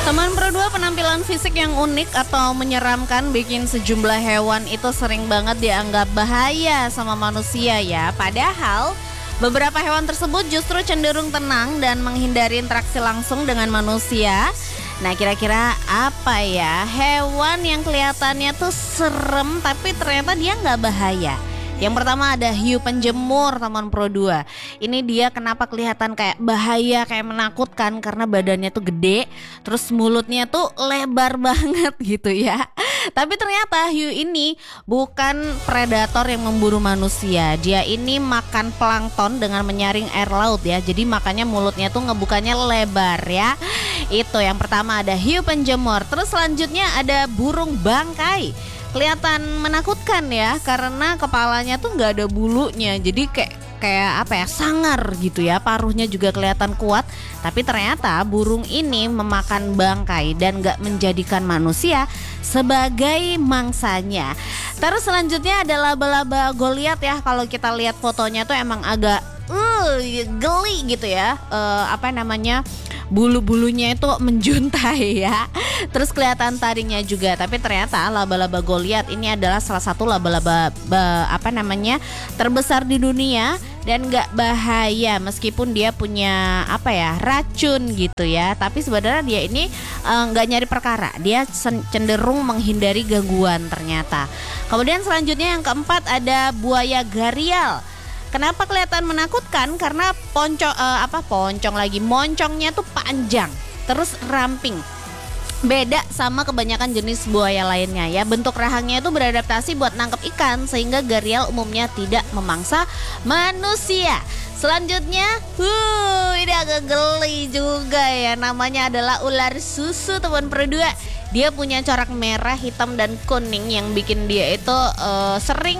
Teman berdua, penampilan fisik yang unik atau menyeramkan bikin sejumlah hewan itu sering banget dianggap bahaya sama manusia ya. Padahal beberapa hewan tersebut justru cenderung tenang dan menghindari interaksi langsung dengan manusia. Nah, kira-kira apa ya hewan yang kelihatannya tuh serem tapi ternyata dia nggak bahaya? Yang pertama ada hiu penjemur, teman Pro 2. Ini dia kenapa kelihatan kayak bahaya, kayak menakutkan karena badannya tuh gede, terus mulutnya tuh lebar banget gitu ya. Tapi ternyata hiu ini bukan predator yang memburu manusia. Dia ini makan plankton dengan menyaring air laut ya. Jadi makanya mulutnya tuh ngebukanya lebar ya. Itu yang pertama ada hiu penjemur. Terus selanjutnya ada burung bangkai. Kelihatan menakutkan ya karena kepalanya tuh nggak ada bulunya, jadi kayak apa ya, sangar gitu ya. Paruhnya juga kelihatan kuat, tapi ternyata burung ini memakan bangkai dan nggak menjadikan manusia sebagai mangsanya. Terus selanjutnya ada laba-laba Goliat ya. Kalau kita lihat fotonya tuh emang agak geli gitu ya. Bulu-bulunya itu menjuntai ya. Terus kelihatan taringnya juga. Tapi ternyata laba-laba Goliat ini adalah salah satu laba-laba terbesar di dunia dan nggak bahaya meskipun dia punya racun gitu ya. Tapi sebenarnya dia ini nggak nyari perkara. Dia cenderung menghindari gangguan ternyata. Kemudian selanjutnya yang keempat ada buaya Gharial. Kenapa kelihatan menakutkan? Karena moncongnya tuh panjang, terus ramping. Beda sama kebanyakan jenis buaya lainnya ya. Bentuk rahangnya itu beradaptasi buat nangkep ikan sehingga Gharial umumnya tidak memangsa manusia. Selanjutnya, ini agak geli juga ya. Namanya adalah ular susu, teman berdua. Dia punya corak merah, hitam dan kuning yang bikin dia itu sering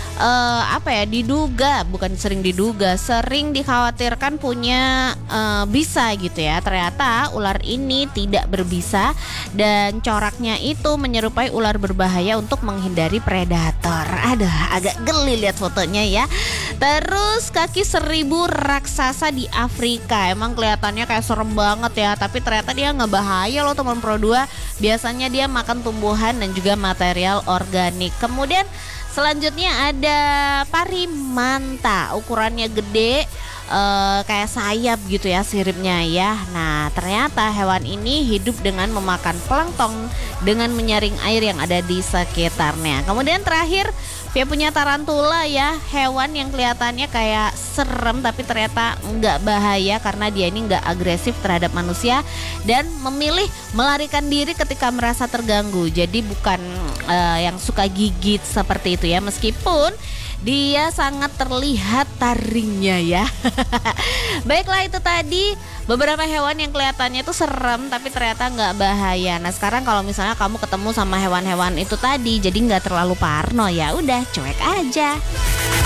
sering dikhawatirkan punya bisa gitu ya. Ternyata ular ini tidak berbisa dan coraknya itu menyerupai ular berbahaya untuk menghindari predator. Aduh, agak geli lihat fotonya ya. Terus kaki 1000 raksasa di Afrika. Emang kelihatannya kayak serem banget ya, tapi ternyata dia nggak bahaya loh teman Pro 2. Biasanya dia makan tumbuhan dan juga material organik. Kemudian selanjutnya ada parimanta, ukurannya gede, kayak sayap gitu ya siripnya ya. Nah, ternyata hewan ini hidup dengan memakan plankton dengan menyaring air yang ada di sekitarnya. Kemudian terakhir dia punya tarantula ya, hewan yang kelihatannya kayak serem tapi ternyata nggak bahaya karena dia ini nggak agresif terhadap manusia dan memilih melarikan diri ketika merasa terganggu. Jadi bukan yang suka gigit seperti itu ya, meskipun dia sangat terlihat taringnya ya. Baiklah, itu tadi beberapa hewan yang kelihatannya itu serem tapi ternyata nggak bahaya. Nah, sekarang kalau misalnya kamu ketemu sama hewan-hewan itu tadi, jadi nggak terlalu parno ya, udah cuek aja.